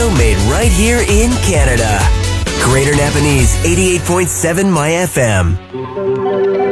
made right here in Canada. Greater Napanese 88.7 My FM.